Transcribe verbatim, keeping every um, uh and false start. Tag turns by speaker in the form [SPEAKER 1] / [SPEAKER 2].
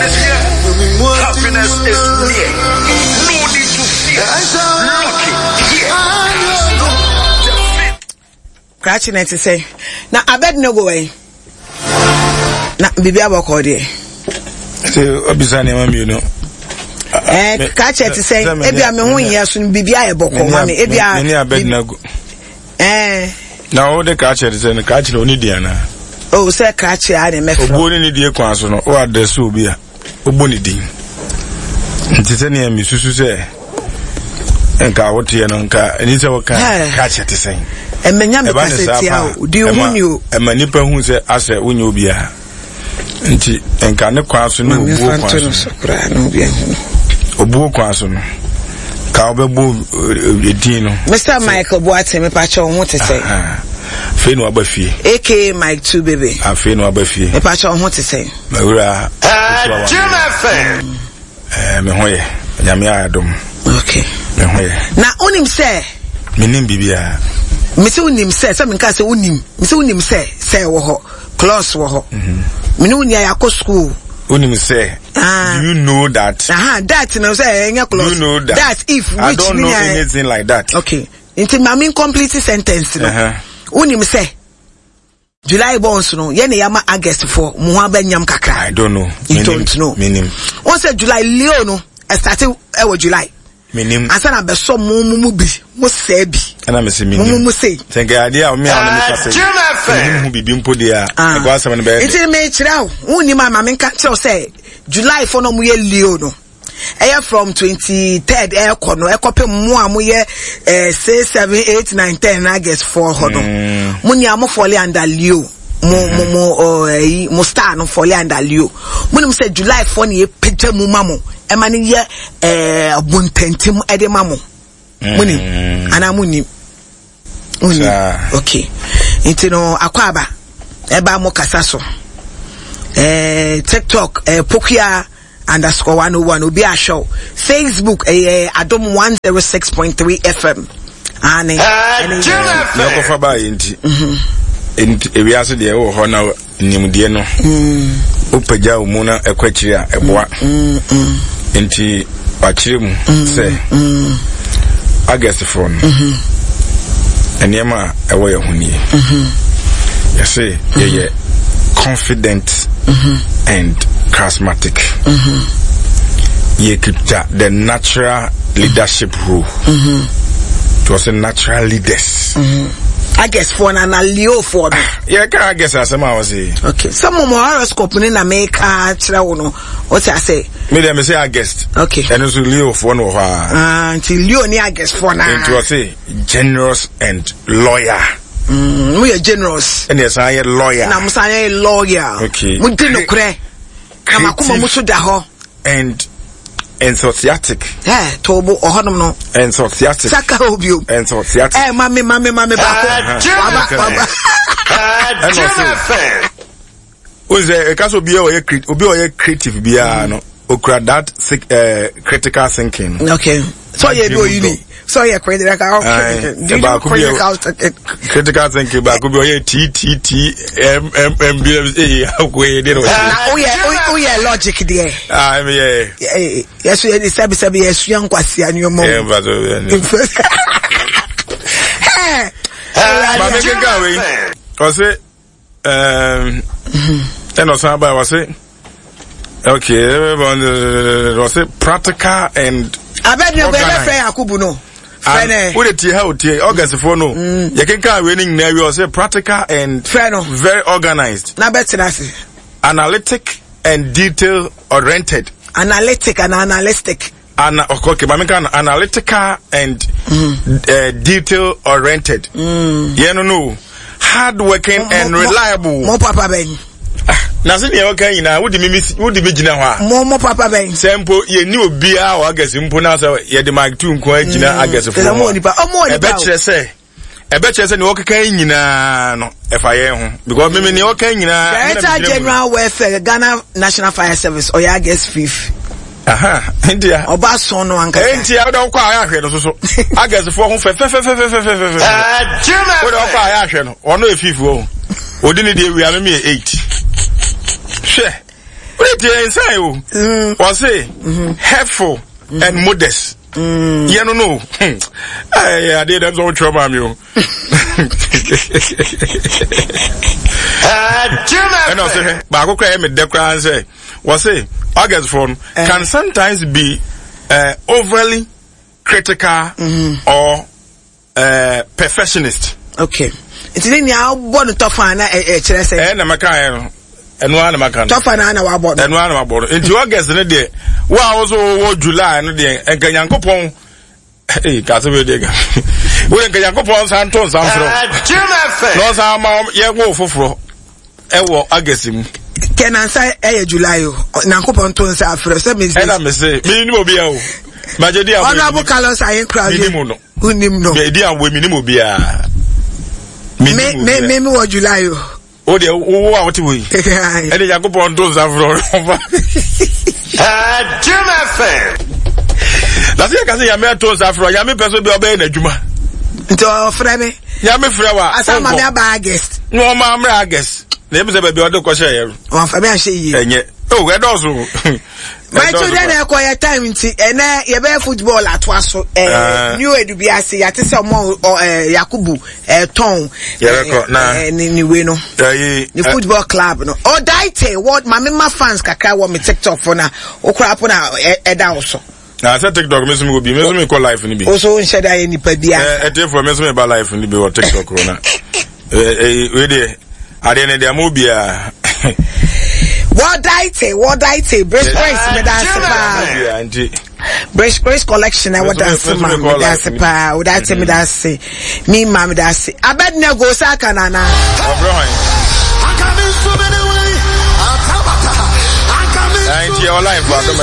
[SPEAKER 1] is here. Happiness is near. No need to fear. Lucky here.
[SPEAKER 2] Catching it to say. Now I bet no go away. Now bibi aboko there.
[SPEAKER 3] So obisani mama you know.
[SPEAKER 2] Eh catch it to say ebi a me hu yeso bibi ayeboko mama ebi a
[SPEAKER 3] me abed na go.
[SPEAKER 2] Eh
[SPEAKER 3] na o de catch it say no catch no need dia na.
[SPEAKER 2] Oh say catch ya de me fro.
[SPEAKER 3] Obo ni die kwan so no o address obi a obo ni din. Nti se ne mi susu se enka wote no nka ni se wo ka catch it say.
[SPEAKER 2] Emenya me paseti a odi hu ni o
[SPEAKER 3] ema nipa hu se ase wonya obi a nti enka ne kwa so no obu kwa so
[SPEAKER 2] no obi hu
[SPEAKER 3] obu kwa so no ka obebo edin no
[SPEAKER 2] Mister Michael Boate me pa che wo te say
[SPEAKER 3] fe no abafie
[SPEAKER 2] aka Mike two baby
[SPEAKER 3] a fe no abafie
[SPEAKER 2] me pa che wo te say
[SPEAKER 3] mawura
[SPEAKER 1] Jim F M
[SPEAKER 3] eh me hoye nyame adom
[SPEAKER 2] okay
[SPEAKER 3] me hoye
[SPEAKER 2] na onim say
[SPEAKER 3] menim bibia
[SPEAKER 2] me se unim say so me ka say unim me se unim say say wo ho class wo ho me no nya yakọ school
[SPEAKER 3] unim say do you know that
[SPEAKER 2] aha that no say nya class
[SPEAKER 3] you know that
[SPEAKER 2] that if which
[SPEAKER 3] I don't know anything like that
[SPEAKER 2] okay into my mean complete sentence no unim say July bonds no ye na yama August for mo ho abanyam kakra
[SPEAKER 3] I don't know
[SPEAKER 2] you don't know
[SPEAKER 3] meaning
[SPEAKER 2] one say July Leo no started e wo July
[SPEAKER 3] meaning
[SPEAKER 2] asana be so mo mu bi mo say bi
[SPEAKER 3] ana me say meaning
[SPEAKER 2] mo say
[SPEAKER 3] think idea me a me say meaning hu bibi mpo dia e go asem ne be
[SPEAKER 2] it me kira woni ma ma me kan tell say July for no mo ye Leo no eh from twenty-third eh kono eh kopem mo a mo ye eh six seven eight nine ten August four ho no mo ni am fall under Leo mo mo mo eh mo star no fall under Leo mo nim say July four ni e pagya mu mamo e ma ni ye eh buntentim e de mamo mo ni ana mo ni uni okay into no akwaba e ba mo kasa so eh TikTok eh Pokia underscore one oh one obi a show Facebook eh Adom one oh six point three F M ani
[SPEAKER 3] no ko fa ba yenti enti ewi ase de wo ho na nimde no o pagya o mu na ekwakiri a eboa enti bakire mu se August for no enema ewo ye huni you say ye confident and charismatic. Mm-hmm. You could the natural leadership role. Mm-hmm. It was a natural leaders.
[SPEAKER 2] Mm-hmm. I guess for an Leo for me.
[SPEAKER 3] Yeah, I guess as I was saying.
[SPEAKER 2] Okay. Some more horoscope in America. What I say?
[SPEAKER 3] Me them say I guess.
[SPEAKER 2] Okay.
[SPEAKER 3] And also Leo for no.
[SPEAKER 2] Ah, until Leo ni I guess for now.
[SPEAKER 3] It was say generous and loyal.
[SPEAKER 2] Mm, we are generous.
[SPEAKER 3] And yes, I am lawyer.
[SPEAKER 2] Na musanya lawyer.
[SPEAKER 3] Okay.
[SPEAKER 2] We didn't kre.
[SPEAKER 3] And enthusiastic.
[SPEAKER 2] Yeah, tobo ohonom no.
[SPEAKER 3] Enthusiastic.
[SPEAKER 2] Saka obio.
[SPEAKER 3] Enthusiastic.
[SPEAKER 2] Eh, mami, mami, mami, bako. Baba,
[SPEAKER 1] baba.
[SPEAKER 3] Oze, e kaso obi o ye creative, obi o ye creative bia no. Okra that uh, critical thinking.
[SPEAKER 2] Okay. So ye do you need. So yeah, critical thinking. Do you know critical thinking?
[SPEAKER 3] Critical thinking, but could be a T T T M M M B M C. How we did it?
[SPEAKER 2] Oh yeah, oh yeah, logic there.
[SPEAKER 3] Ah, yeah.
[SPEAKER 2] Yes, we need to say yes, young kwasi and your mom.
[SPEAKER 3] Yeah, but
[SPEAKER 2] hey,
[SPEAKER 3] but make it go away. Was it? Um, and also about was it? Okay, was it practical and?
[SPEAKER 2] I bet you better say Akubu no.
[SPEAKER 3] And what it how it August for no. You can come winning now. You say practical and very organized.
[SPEAKER 2] Na better that.
[SPEAKER 3] Analytic and detail oriented.
[SPEAKER 2] Analytic and analytic.
[SPEAKER 3] Ana okay, but make an analytical and uh, detail oriented. You know, no, hard working and reliable.
[SPEAKER 2] Mo papa ben.
[SPEAKER 3] Na se ne okay ina wo di mi wo di begina ho a
[SPEAKER 2] mo mo papa ben
[SPEAKER 3] sempo ye ni obi a o agase mpo na so ye de mic two nko agina agase fo
[SPEAKER 2] mo ni pa o mo ni pa
[SPEAKER 3] e be kire se e be kire se ne wo keka nyina no e fa ye ho because me me ne wo keka nyina
[SPEAKER 2] Director General Welfare Ghana National Fire Service o ya agase fifth.
[SPEAKER 3] Aha, India.
[SPEAKER 2] Oba son no anka.
[SPEAKER 3] India o don kwa ahwe no so so. Agase fo ho fe fe fe fe fe fe fe.
[SPEAKER 1] Ah, Jim.
[SPEAKER 3] O don kwa ahwe no. Ono e fifth o. Odi ni de wi ame me eight. She. Wait, inside was say helpful and modest. Mm. Yeah, no, no. I, I did that so trouble you. And I say, but I go cry me declare and say, was say August phone can sometimes be uh, overly critical mm-hmm. or uh, perfectionist.
[SPEAKER 2] Okay. It's in your born tough and I say,
[SPEAKER 3] and I'm a kind. And one of my country.
[SPEAKER 2] Tough and I about
[SPEAKER 3] and one of my border. Into August in a day. Well, also July and day and Ganyanko Pong. Hey, Casabe Dega. When Ganyanko Pong Santos, I'm from Jim F. No, some yeah, go for fro. Ewo August him.
[SPEAKER 2] Can I say a July? Nanko Ponton after some is. And I may say, minimum be out. Majadia, honorable colors I ain't crowded. Who name no? The idea with minimum be a. Me, me, me, what July.
[SPEAKER 3] Oh, dear, oh, what do we? And the Jacob on those are from Jim F. That's it, I say, I'm at those after Yami person be obeying a Juma.
[SPEAKER 2] To Freme,
[SPEAKER 3] Yami Frewa,
[SPEAKER 2] I saw my baggest.
[SPEAKER 3] No, Mamma, I guess. Name is a baby other question.
[SPEAKER 2] One for me, I see.
[SPEAKER 3] And yet, oh, where also.
[SPEAKER 2] My children acquire time in tea, and uh, you bear football at was uh, new edubiasi at some more or Yakubu, a tone, and in Nueno, the football club. No, or Dite, what my mama fans kaka want me TikTok for now, or crap on our head also.
[SPEAKER 3] I said TikTok, Miss will be Miss call life in the be. Also, in Shada any pedia. A day for Miss about life in the be or TikTok. I didn't know Mobia. What dite? What dite? Brace brace me dance pa. Brace brace collection I what dance ma me dance pa. What dite me dance. Me ma me dance. I bet na go saka nana. I come in so many ways. I come in. I come in.